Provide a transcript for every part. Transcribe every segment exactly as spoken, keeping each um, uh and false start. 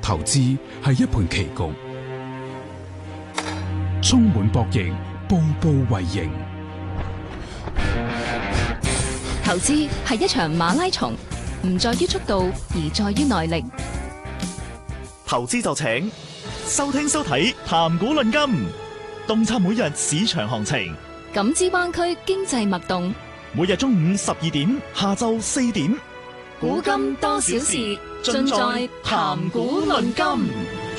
投資係一盤棋局，充滿博弈，步步為營。 投資係一場馬拉松，唔在於速度，而在於耐力。 投資就請收聽收睇談股論金，洞察每日市場行情， 感知灣區經濟脈動。 每日中午十二點，下晝四點， 古今多少事，盡在談股論金。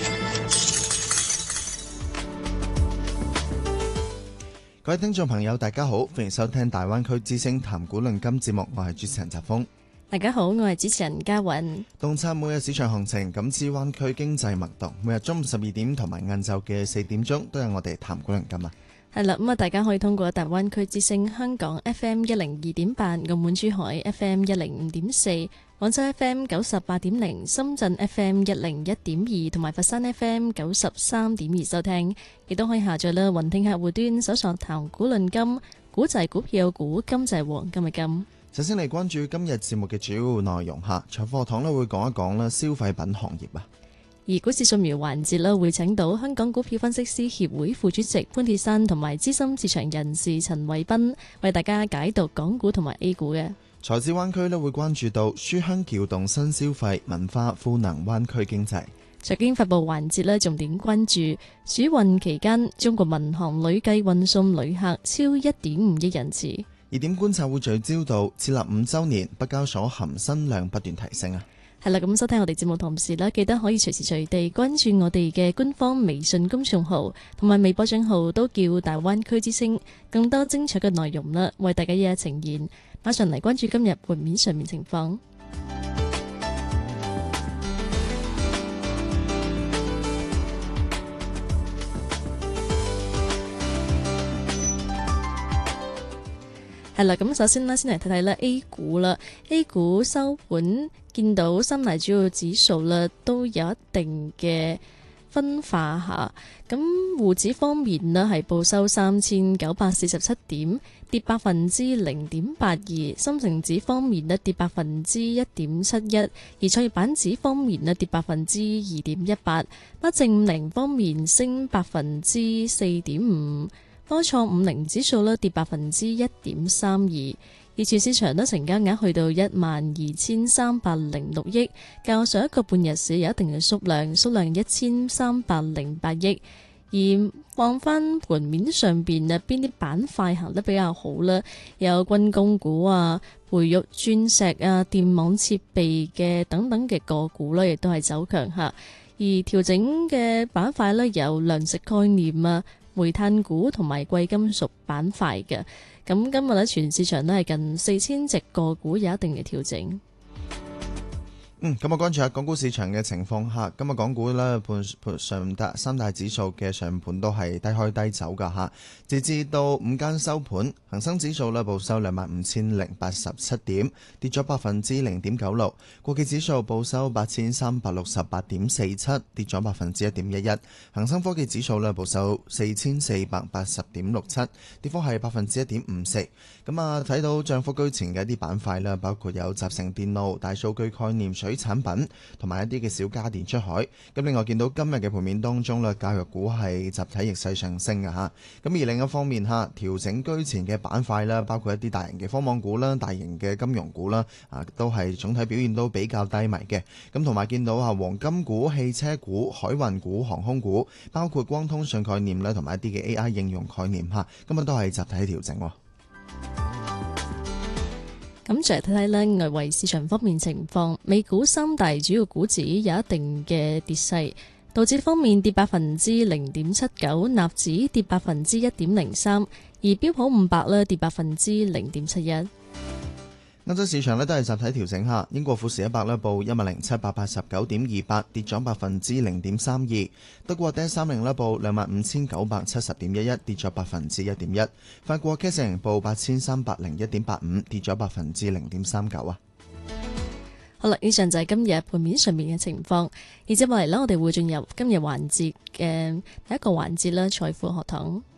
各位聽眾朋友，大家好，歡迎收聽大灣區之聲談股論金節目，我係主持人澤峰。 大家好，我係主持人嘉韻。 洞察每日市場行情，感知灣區經濟脈動。每日中午十二點同埋晏晝嘅四點鐘，都有我哋談股論金啊。 係啦，咁啊，大家可以通過大灣區之聲香港 F M 一零二點八、澳門珠海 F M 一零五點四、廣州 F M 九十八點零、深圳 F M 一零一點二同埋佛山 F M 九十三點二收聽，亦都可以下載啦雲聽客戶端搜索談股論金，股就係股票股，金就係黃金嘅金。 首先嚟關注今日節目嘅主要內容下，財貨堂咧會講一講啦消費品行業啊。 而股市掃描環節咧會請到香港股票分析師協會副主席潘鐵珊同埋資深市場人士陳偉斌為大家解讀港股同埋 A 股嘅。 財資灣區咧會關注到書香撬動新消費文化賦能灣區經濟。 財經發布環節咧重點關注暑運期間中國民航累計運送旅客超一點五億人次。 熱點觀察會聚焦到設立五週年，北交所含新量不斷提升啊。 係啦，咁收聽我哋節目同時咧，記得可以隨時隨地關注我哋嘅官方微信公眾號同埋微博賬號，都叫大灣區之聲，更多精彩嘅內容啦，為大家一一呈現。馬上嚟關注今日盤面上面情況。係啦，咁首先呢，先嚟睇睇啦 A 股啦 ，A 股收盤見到三大主要指數啦，都有一定嘅分化下。咁滬指方面呢，係報收三千九百四十七點，跌百分之零點八二。深成指方面呢，跌百分之一點七一，而創業板指方面呢，跌百分之二點一八。北證五零方面升百分之四點五。科創五零指數咧跌百分之一點三二，而全市場咧成交額去到一萬二千三百零六億，較上一個半日市有一定嘅縮量，縮量一千三百零八億。而望翻盤面上邊啊，邊啲板塊行得比較好呢？有軍工股啊、培育鑽石啊、電網設備嘅等等嘅個股咧，亦都係走強下。而調整嘅板塊咧有糧食概念啊、煤炭股同埋貴金屬板塊嘅。咁今日咧全市場都係近四千隻個股有一定嘅調整。 嗯，咁我關注下港股市場嘅情況下，今日港股呢，盤上大三大指數嘅上盤都係低開低走噶吓，截至到午間收盤，恒生指數呢報收兩萬五千零八十七點，跌咗百分之零點九六；國企指數報收八千三百六十八點四七，跌咗百分之一點一一；恒生科技指數呢報收四千四百八十點六七，跌幅係百分之一點五四。咁啊，睇到漲幅居前嘅一啲板塊啦，包括有集成電路、大數據概念、水產品同埋一啲嘅小家電出海。咁另外見到今日嘅盤面當中咧，教育股係集體逆勢上升嘅嚇。咁而另一方面嚇，調整居前嘅板塊啦，包括一啲大型嘅科網股啦、大型嘅金融股啦，啊都係總體表現都比較低迷嘅。咁同埋見到啊，黃金股、汽車股、海運股、航空股，包括光通訊概念啦，同埋一啲嘅 A I 應用概念嚇，今日都係集體調整喎。 咁再嚟睇睇咧外圍市場方面情況，美股三大主要股指有一定嘅跌勢，道指方面跌百分之零點七九，納指跌百分之一點零三，而標普五百咧跌百分之零點七一。 歐洲市場咧都係集體調整下，英國富時一百咧報一萬零七百八十九點二八，跌咗百分之零點三二；德國 D 三零咧報兩萬五千九百七十點一一，跌咗百分之一點一；法國 C A C 報八千三百零一點八五，跌咗百分之零點三九啊。 好啦，以上就係今日盤面上面嘅情況，而接落嚟呢，我哋會進入今日環節嘅第一個環節啦，財富學堂。